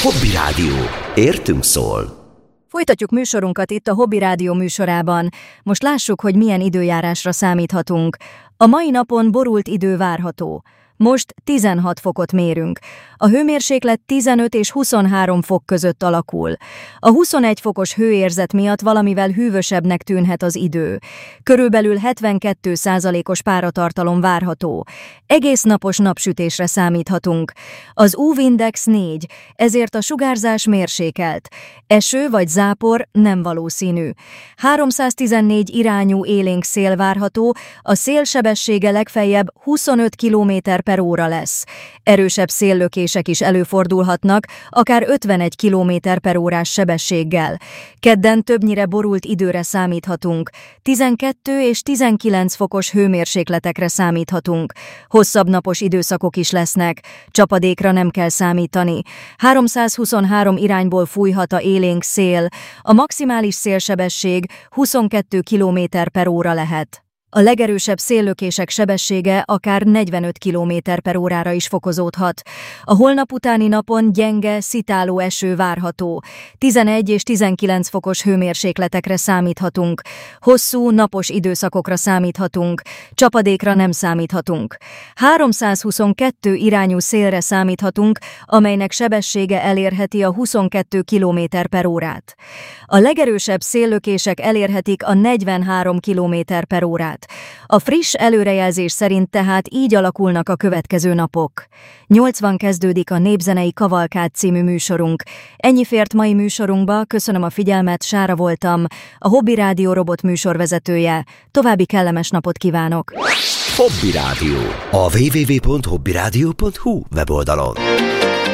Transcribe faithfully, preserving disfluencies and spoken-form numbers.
Hobby Rádió. Értünk szól. Folytatjuk műsorunkat itt a Hobby Rádió műsorában. Most lássuk, hogy milyen időjárásra számíthatunk. A mai napon borult idő várható. Most tizenhat fokot mérünk. A hőmérséklet tizenöt és huszonhárom fok között alakul. A huszonegy fokos hőérzet miatt valamivel hűvösebbnek tűnhet az idő. Körülbelül hetvenkét százalékos páratartalom várható. Egész napos napsütésre számíthatunk. Az ú vé-index négy, ezért a sugárzás mérsékelt. Eső vagy zápor nem valószínű. háromszáztizennégy irányú élénk szél várható, a szél sebessége legfeljebb huszonöt kilométer per óra lesz. Erősebb széllökések is előfordulhatnak, akár ötvenegy kilométer per órás sebességgel. Kedden többnyire borult időre számíthatunk. tizenkét és tizenkilenc fokos hőmérsékletekre számíthatunk. Hosszabb napos időszakok is lesznek. Csapadékra nem kell számítani. háromszázhuszonhárom irányból fújhat a élénk szél. A maximális szélsebesség huszonkét kilométer per óra lehet. A legerősebb széllökések sebessége akár negyvenöt kilométer per órára is fokozódhat. A holnap utáni napon gyenge, szitáló eső várható. tizenegy és tizenkilenc fokos hőmérsékletekre számíthatunk. Hosszú, napos időszakokra számíthatunk. Csapadékra nem számíthatunk. háromszázhuszonkettő irányú szélre számíthatunk, amelynek sebessége elérheti a huszonkét kilométer per órát. A legerősebb széllökések elérhetik a negyvenhárom kilométer per órát. A friss előrejelzés szerint tehát így alakulnak a következő napok. nyolcvan kezdődik a Népzenei Kavalkád című műsorunk. Ennyi fért mai műsorunkba, köszönöm a figyelmet, Sára voltam, a Hobby Rádió robot műsorvezetője. További kellemes napot kívánok! Hobby Rádió. A double-u double-u double-u pont hobby rádió pont hu weboldalon.